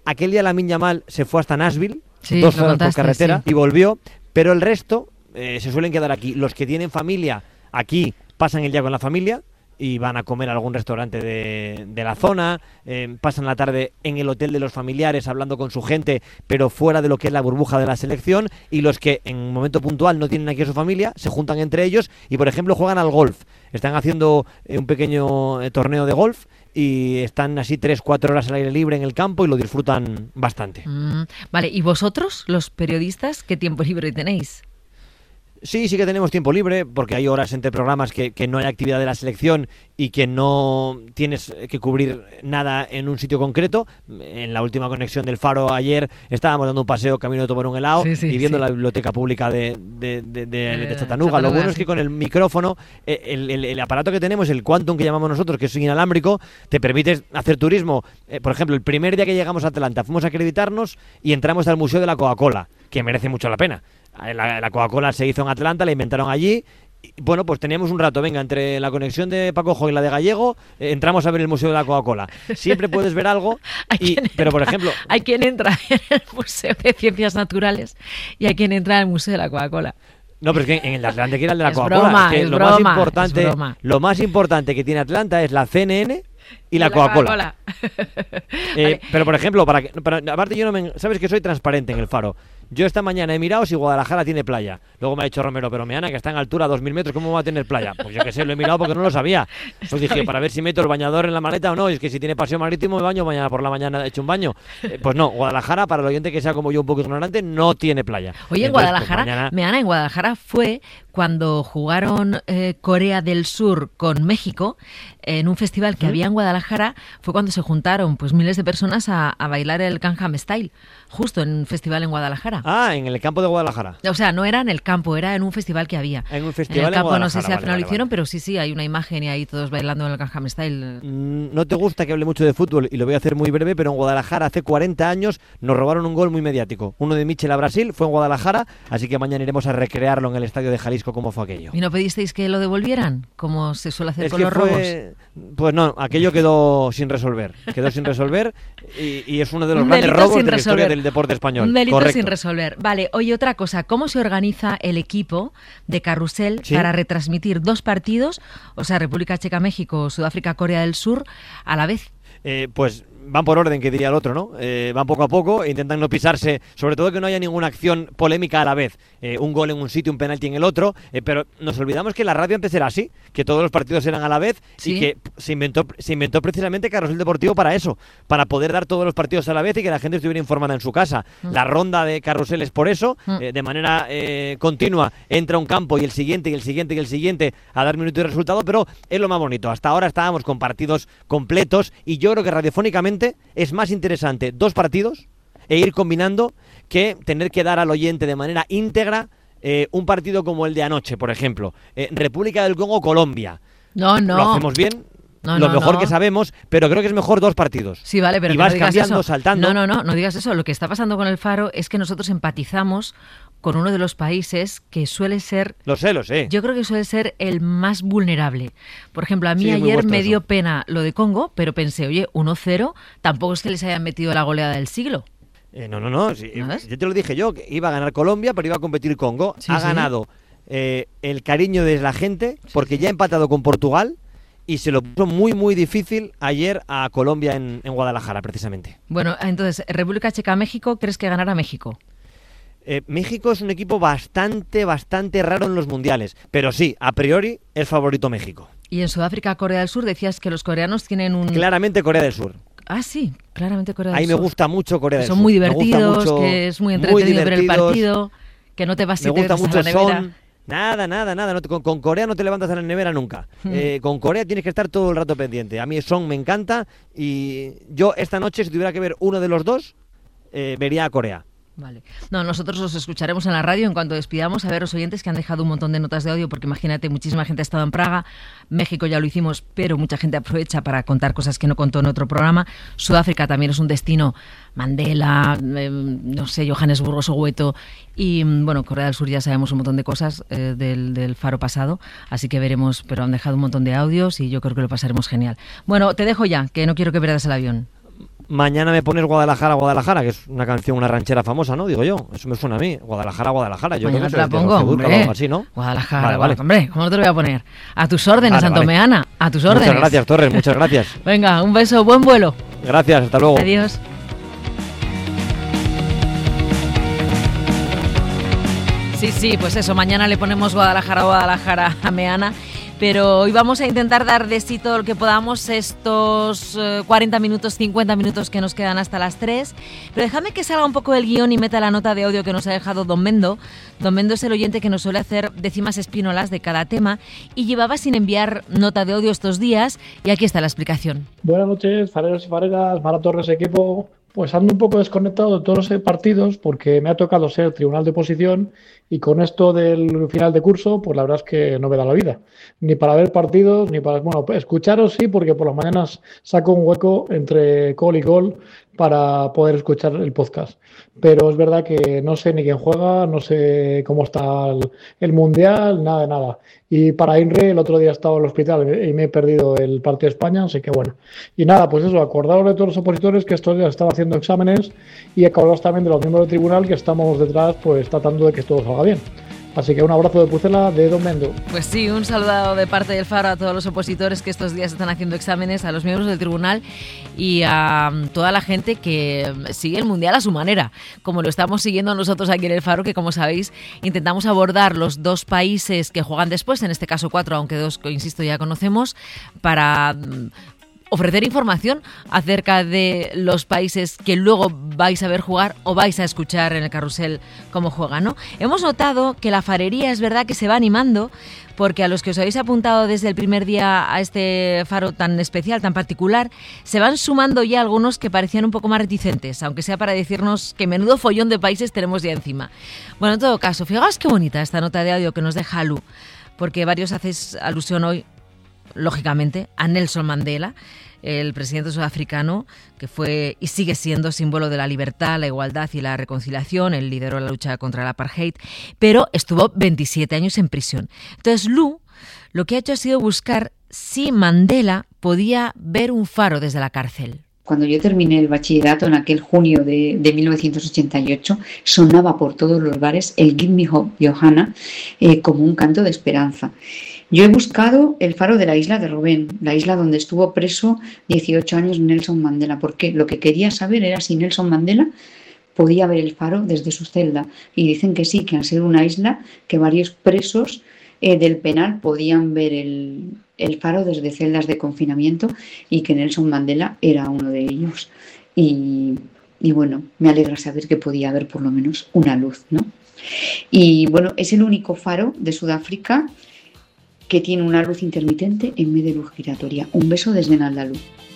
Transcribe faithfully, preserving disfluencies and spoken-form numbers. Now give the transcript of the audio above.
Aquel día Lamine Yamal se fue hasta Nashville, sí, dos horas por carretera, sí. y volvió, pero el resto eh, se suelen quedar aquí. Los que tienen familia aquí pasan el día con la familia y van a comer a algún restaurante de, de la zona, eh, pasan la tarde en el hotel de los familiares hablando con su gente, pero fuera de lo que es la burbuja de la selección, y los que en un momento puntual no tienen aquí a su familia, se juntan entre ellos y, por ejemplo, juegan al golf. Están haciendo eh, un pequeño eh, torneo de golf y están así tres, cuatro horas al aire libre en el campo y lo disfrutan bastante. Mm, vale, ¿y vosotros, los periodistas, qué tiempo libre tenéis? Sí, sí que tenemos tiempo libre, porque hay horas entre programas que, que no hay actividad de la selección y que no tienes que cubrir nada en un sitio concreto. En la última conexión del Faro ayer estábamos dando un paseo camino de tomar un helado sí, sí, y viendo sí. la biblioteca pública de, de, de, de, Eh, de Chattanooga. Chattanooga, Lo bueno sí. es que con el micrófono, eh, el, el, el aparato que tenemos, el Quantum que llamamos nosotros, que es inalámbrico, te permite hacer turismo. Eh, por ejemplo, el primer día que llegamos a Atlanta fuimos a acreditarnos y entramos al Museo de la Coca-Cola, que merece mucho la pena. La, la Coca-Cola se hizo en Atlanta, la inventaron allí. Y, bueno, pues teníamos un rato, venga, entre la conexión de Paco Jo y la de Gallego, eh, entramos a ver el Museo de la Coca-Cola. Siempre puedes ver algo, y, pero por ejemplo... Hay quien entra en el Museo de Ciencias Naturales y hay quien entra en el Museo de la Coca-Cola. No, pero es que en el Atlanta que era el de la Es Coca-Cola. broma, es que es lo, broma, más importante, es broma. lo más importante que tiene Atlanta es la C N N y la, la Coca-Cola. Coca-Cola. eh, Vale. Pero por ejemplo, para, que, para aparte yo no me... Sabes que soy transparente en el Faro. Yo esta mañana he mirado si Guadalajara tiene playa. Luego me ha dicho Romero, pero Meana, que está en altura a dos mil metros, ¿cómo va a tener playa? Pues yo que sé, lo he mirado porque no lo sabía. Pues dije, para ver si meto el bañador en la maleta o no. Y es que si tiene paseo marítimo, me baño mañana por la mañana, he hecho un baño. Eh, pues no, Guadalajara, para el oyente que sea como yo un poco ignorante, no tiene playa. Oye, en Entonces, Guadalajara, pues mañana... Meana, en Guadalajara fue cuando jugaron eh, Corea del Sur con México en un festival que ¿Mm? había en Guadalajara. Fue cuando se juntaron pues miles de personas a, a bailar el Gangnam Style, justo en un festival en Guadalajara. Ah, en el campo de Guadalajara. O sea, no era en el campo, era en un festival que había. En un festival en el campo en no sé si Guadalajara, al final vale, lo hicieron, vale. pero sí, sí, hay una imagen y ahí todos bailando en el Gangnam Style. Mm, No te gusta que hable mucho de fútbol y lo voy a hacer muy breve, pero en Guadalajara hace cuarenta años nos robaron un gol muy mediático. Uno de Michel a Brasil, fue en Guadalajara, así que mañana iremos a recrearlo en el estadio de Jalisco como fue aquello. ¿Y no pedisteis que lo devolvieran, como se suele hacer Es con que los robos? fue... Pues no, aquello quedó sin resolver. Quedó sin resolver y, y es uno de los Un grandes delito robos sin de la historia resolver. del deporte español. Un delito Correcto. sin resolver. Vale, oye, otra cosa, ¿cómo se organiza el equipo de Carrusel ¿Sí? para retransmitir dos partidos, o sea, República Checa, México, Sudáfrica, Corea del Sur, a la vez? Eh, pues van por orden, que diría el otro, ¿no? Eh, van poco a poco, intentan no pisarse, sobre todo que no haya ninguna acción polémica a la vez. Eh, un gol en un sitio, un penalti en el otro, eh, pero nos olvidamos que la radio antes era así, que todos los partidos eran a la vez Sí. y que se inventó, se inventó precisamente Carrusel Deportivo para eso, para poder dar todos los partidos a la vez y que la gente estuviera informada en su casa. Mm. La ronda de Carrusel es por eso, Mm. eh, de manera eh, continua entra un campo y el siguiente y el siguiente y el siguiente a dar minuto y resultado, pero es lo más bonito. Hasta ahora estábamos con partidos completos y yo creo que radiofónicamente es más interesante dos partidos e ir combinando que tener que dar al oyente de manera íntegra eh, un partido como el de anoche, por ejemplo. Eh, República del Congo, Colombia. No, no. Lo hacemos bien, No, lo no, mejor no. que sabemos, pero creo que es mejor dos partidos. Sí, vale, pero y que vas no digas cambiando, eso. saltando. No, no, no, no digas eso. Lo que está pasando con el Faro es que nosotros empatizamos con uno de los países que suele ser, Lo sé, lo sé. yo creo que suele ser el más vulnerable. Por ejemplo, a mí Sí, es muy ayer vuestro me dio eso. pena lo de Congo, pero pensé, oye, uno cero, tampoco es que les hayan metido la goleada del siglo. Eh, no, no, no. Sí, ¿No ves? ya te lo dije yo, que iba a ganar Colombia, pero iba a competir Congo. Sí, ha sí. ganado eh, el cariño de la gente, porque ya ha empatado con Portugal y se lo puso muy, muy difícil ayer a Colombia en, en Guadalajara, precisamente. Bueno, entonces, República Checa, México, ¿crees que ganará México? Eh, México es un equipo bastante, bastante raro en los mundiales, pero sí, a priori es favorito México. Y en Sudáfrica, Corea del Sur, decías que los coreanos tienen un... Claramente Corea del Sur. Ah, sí, claramente Corea del Ahí me Sur. gusta mucho Corea Que del son Sur. muy Me gusta divertidos, mucho- que es muy muy entretenido ver el divertidos. partido, que no te vas Me siete gusta veces mucho a la el nevera. son. Nada, nada, nada. No te- con, con Corea no te levantas a la nevera nunca. Hmm. Eh, con Corea tienes que estar todo el rato pendiente. A mí el son me encanta y yo esta noche, si tuviera que ver uno de los dos, eh, vería a Corea. Vale. No, nosotros los escucharemos en la radio en cuanto despidamos. A ver, los oyentes que han dejado un montón de notas de audio, porque imagínate, muchísima gente ha estado en Praga. México ya lo hicimos, pero mucha gente aprovecha para contar cosas que no contó en otro programa. Sudáfrica también es un destino. Mandela, eh, no sé, Johannesburgo, Soweto. Y bueno, Corea del Sur ya sabemos un montón de cosas eh, del, del Faro pasado. Así que veremos, pero han dejado un montón de audios y yo creo que lo pasaremos genial. Bueno, te dejo ya, que no quiero que pierdas el avión. mañana me pones Guadalajara, Guadalajara, que es una canción, una ranchera famosa, ¿no? Digo yo, eso me suena a mí. Guadalajara, Guadalajara. Yo mañana creo que te la pongo, hombre. O algo así, ¿no? Guadalajara, vale, vale. Hombre, ¿cómo no te lo voy a poner? A tus órdenes, vale, Santomeana, vale. a tus órdenes. Muchas gracias, Torres, muchas gracias. Venga, un beso, buen vuelo. Gracias, hasta luego. Adiós. Sí, sí, pues eso, mañana le ponemos Guadalajara, Guadalajara a Meana. Pero hoy vamos a intentar dar de sí todo lo que podamos estos eh, cuarenta minutos, cincuenta minutos que nos quedan hasta las tres. Pero déjame que salga un poco el guión y meta la nota de audio que nos ha dejado Don Mendo. Don Mendo es el oyente que nos suele hacer décimas espínolas de cada tema y llevaba sin enviar nota de audio estos días y aquí está la explicación. Buenas noches, fareros y fareras, Mara Torres, equipo. Pues ando un poco desconectado de todos los partidos porque me ha tocado ser tribunal de oposición y con esto del final de curso, pues la verdad es que no me da la vida. Ni para ver partidos, ni para... Bueno, escucharos sí, porque por las mañanas saco un hueco entre call y gol para poder escuchar el podcast. Pero es verdad que no sé ni quién juega, no sé cómo está el, el Mundial, nada de nada. Y para INRE el otro día estaba en el hospital y me he perdido el partido de España, así que bueno. Y nada, pues eso, acordaros de todos los opositores que estos días están haciendo exámenes y acordaros también de los miembros del tribunal que estamos detrás pues tratando de que todo salga bien. Así que un abrazo de Pucela de Don Mendo. Pues sí, un saludo de parte del Faro a todos los opositores que estos días están haciendo exámenes, a los miembros del tribunal y a toda la gente que sigue el Mundial a su manera, como lo estamos siguiendo nosotros aquí en el Faro, que como sabéis intentamos abordar los dos países que juegan después, en este caso cuatro, aunque dos, insisto, ya conocemos, para ofrecer información acerca de los países que luego vais a ver jugar o vais a escuchar en el carrusel cómo juegan, ¿no? Hemos notado que la farería es verdad que se va animando, porque a los que os habéis apuntado desde el primer día a este faro tan especial, tan particular, se van sumando ya algunos que parecían un poco más reticentes, aunque sea para decirnos que menudo follón de países tenemos ya encima. Bueno, en todo caso, fijaos qué bonita esta nota de audio que nos deja Lu, porque varios hacéis alusión hoy, lógicamente, a Nelson Mandela, el presidente sudafricano que fue y sigue siendo símbolo de la libertad, la igualdad y la reconciliación. Él lideró la lucha contra el apartheid, pero estuvo veintisiete años en prisión. Entonces Lu lo que ha hecho ha sido buscar si Mandela podía ver un faro desde la cárcel. Cuando yo terminé el bachillerato en aquel junio de, de mil novecientos ochenta y ocho, sonaba por todos los bares el Give Me Hope, Johanna, eh, como un canto de esperanza. Yo he buscado el faro de la isla de Robben, la isla donde estuvo preso dieciocho años Nelson Mandela, porque lo que quería saber era si Nelson Mandela podía ver el faro desde su celda. Y dicen que sí, que al ser una isla, que varios presos eh, del penal podían ver el, el faro desde celdas de confinamiento y que Nelson Mandela era uno de ellos. Y, y bueno, me alegra saber que podía haber por lo menos una luz, ¿no? Y bueno, es el único faro de Sudáfrica que tiene una luz intermitente en vez de luz giratoria. Un beso desde Naldalú.